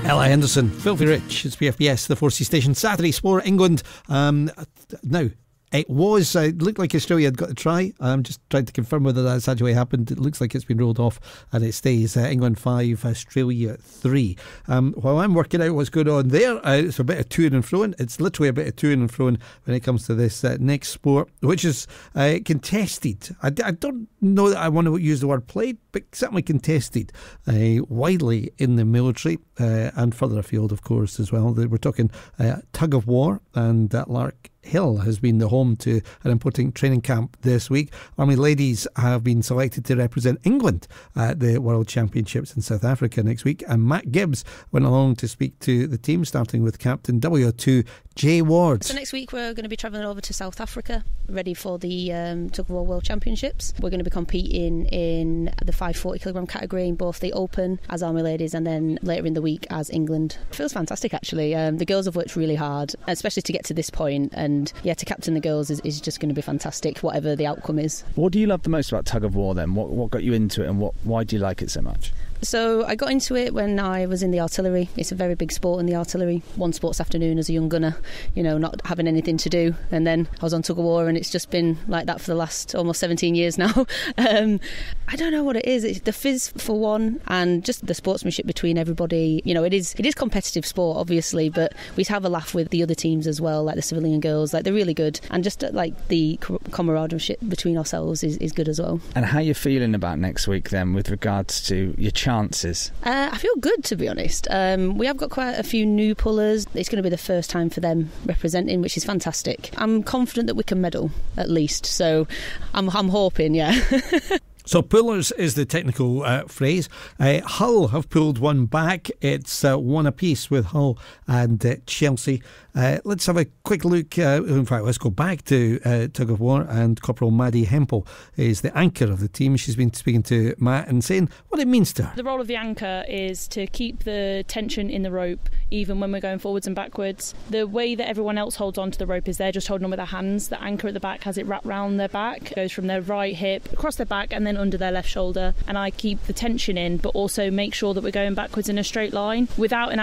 Ella Henderson, Filthy Rich. It's BFBS, the 4C station. Saturday Sport, England. Now, it looked like Australia had got a try. I'm just trying to confirm whether that's actually happened. It looks like it's been rolled off and it stays England 5, Australia 3. While I'm working out what's going on there, it's a bit of to and fro. It's literally a bit of to and fro when it comes to this next sport, which is contested. I don't know that I want to use the word played, but certainly contested widely in the military and further afield, of course, as well. We're talking tug of war, and Lark Hill has been the home to an important training camp this week. Army ladies have been selected to represent England at the World Championships in South Africa next week, and Matt Gibbs went along to speak to the team, starting with captain WO2 Jay Ward. So next week we're going to be travelling over to South Africa, ready for the Tug of War World Championships. We're going to be competing in the 540kg category in both the Open as Army ladies and then later in the week as England. It feels fantastic, actually. The girls have worked really hard, especially to get to this point, and to captain the girls is just going to be fantastic, whatever the outcome is. What do you love the most about tug of war then? What got you into it, and why do you like it so much? So I got into it when I was in the artillery. It's a very big sport in the artillery. One sports afternoon as a young gunner, not having anything to do. And then I was on tug of war, and it's just been like that for the last almost 17 years now. I don't know what it is. It's the fizz for one, and just the sportsmanship between everybody. It is competitive sport, obviously, but we have a laugh with the other teams as well, like the civilian girls. Like, they're really good, and just like the camaraderie between ourselves is good as well. And how are you feeling about next week then, with regards to your chances? I feel good, to be honest. We have got quite a few new pullers. It's going to be the first time for them representing, which is fantastic. I'm confident that we can medal at least, so I'm hoping, yeah. So pullers is the technical phrase. Hull have pulled one back. It's one apiece with Hull and Chelsea. Let's have a quick look. In fact, let's go back to Tug of War, and Corporal Maddie Hempel is the anchor of the team. She's been speaking to Matt and saying what it means to her. The role of the anchor is to keep the tension in the rope even when we're going forwards and backwards. The way that everyone else holds on to the rope is they're just holding on with their hands. The anchor at the back has it wrapped round their back, goes from their right hip across their back and then under their left shoulder, and I keep the tension in but also make sure that we're going backwards in a straight line. Without an